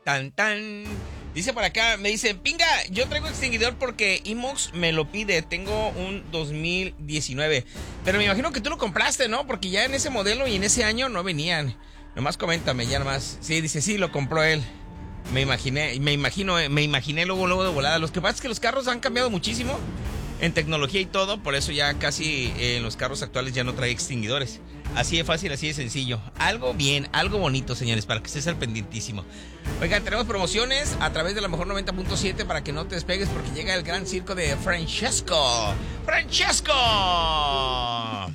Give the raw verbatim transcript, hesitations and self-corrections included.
Tan, tan. Dice por acá, me dice, pinga, yo traigo extinguidor porque Imox me lo pide. Tengo un dos mil diecinueve. Pero me imagino que tú lo compraste, ¿no? Porque ya en ese modelo y en ese año no venían. Nomás coméntame, ya nomás. Sí, dice, sí, lo compró él. Me imaginé, me imagino, me imaginé luego, luego de volada. Lo que pasa es que los carros han cambiado muchísimo en tecnología y todo. Por eso ya casi eh, en los carros actuales ya no trae extinguidores. Así de fácil, así de sencillo. Algo bien, algo bonito, señores, para que estés al pendientísimo. Oigan, tenemos promociones a través de la mejor noventa punto siete para que no te despegues porque llega el gran circo de Francesco. ¡Francesco!